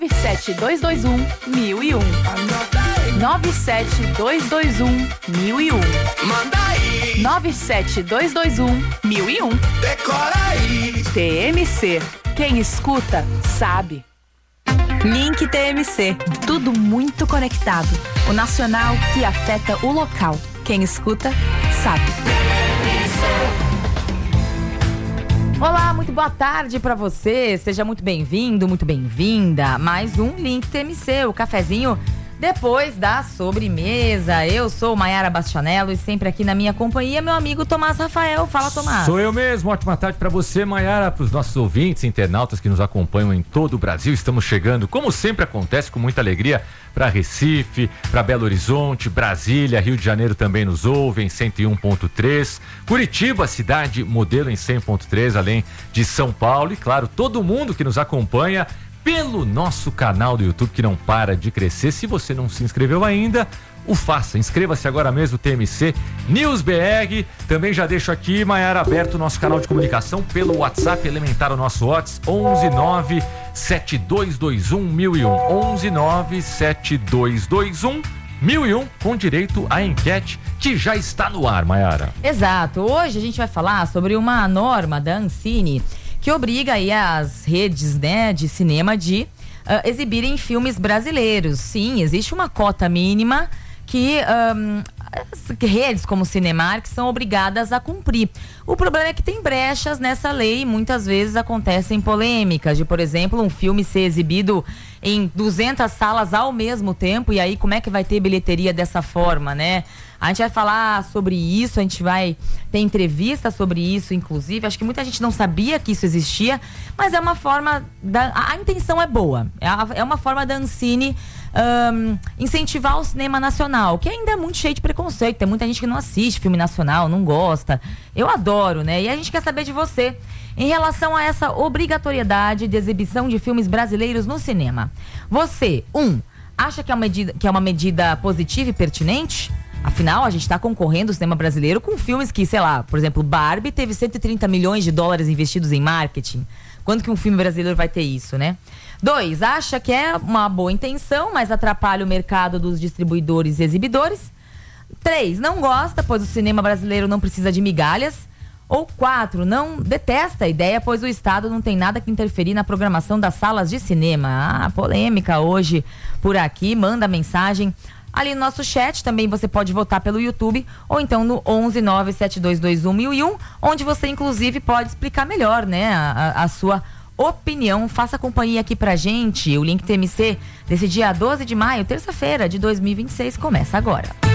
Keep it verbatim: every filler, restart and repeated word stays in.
nove sete dois dois um, mil e um. nove sete dois dois um, mil e um. Manda aí. nove sete dois dois um, mil e um. Decora aí. T M C. Quem escuta, sabe. Link T M C. Tudo muito conectado. O nacional que afeta o local. Quem escuta, sabe. Olá, muito boa tarde pra você. Seja muito bem-vindo, muito bem-vinda. Mais um Link T M C, o cafezinho depois da sobremesa. Eu sou Maiara Bastianello e sempre aqui na minha companhia, meu amigo Tomás Rafael. Fala, Tomás. Sou eu mesmo. Ótima tarde pra você, Maiara, pros nossos ouvintes, internautas que nos acompanham em todo o Brasil. Estamos chegando, como sempre acontece, com muita alegria, para Recife, para Belo Horizonte, Brasília, Rio de Janeiro também nos ouve em cento e um ponto três, Curitiba, cidade modelo em cem ponto três, além de São Paulo e, claro, todo mundo que nos acompanha pelo nosso canal do YouTube, que não para de crescer. Se você não se inscreveu ainda, o faça, inscreva-se agora mesmo, T M C News B R. Também já deixo aqui, Maiara, aberto o nosso canal de comunicação pelo WhatsApp elementar, o nosso WhatsApp onze nove sete dois dois um mil e um, onze nove sete dois dois um mil e um, com direito à enquete que já está no ar, Maiara. Exato, hoje a gente vai falar sobre uma norma da Ancine que obriga aí as redes, né, de cinema de uh, exibirem filmes brasileiros. Sim, existe uma cota mínima que um, as redes como Cinemark são obrigadas a cumprir. O problema é que tem brechas nessa lei e muitas vezes acontecem polêmicas de, por exemplo, um filme ser exibido em duzentas salas ao mesmo tempo, e aí como é que vai ter bilheteria dessa forma, né? A gente vai falar sobre isso, a gente vai ter entrevista sobre isso, inclusive. Acho que muita gente não sabia que isso existia, mas é uma forma, da, a intenção é boa, é, a, é uma forma da Ancine Um, incentivar o cinema nacional, que ainda é muito cheio de preconceito. Tem muita gente que não assiste filme nacional, não gosta. Eu adoro, né? E a gente quer saber de você em relação a essa obrigatoriedade de exibição de filmes brasileiros no cinema. Você, um, acha que é uma medida, que é uma medida positiva e pertinente? Afinal, a gente está concorrendo o cinema brasileiro com filmes que, sei lá, por exemplo, Barbie teve cento e trinta milhões de dólares investidos em marketing. Quando que um filme brasileiro vai ter isso, né? Dois, acha que é uma boa intenção, mas atrapalha o mercado dos distribuidores e exibidores. Três, não gosta, pois o cinema brasileiro não precisa de migalhas. Ou quatro, não detesta a ideia, pois o Estado não tem nada que interferir na programação das salas de cinema. Ah, polêmica hoje por aqui, manda mensagem ali no nosso chat. Também você pode votar pelo YouTube ou então no onze nove sete dois dois um mil e um, onde você inclusive pode explicar melhor, né, a, a sua opinião. Faça companhia aqui pra gente. O Link T M C desse dia doze de maio, terça-feira de dois mil e vinte e seis, começa agora.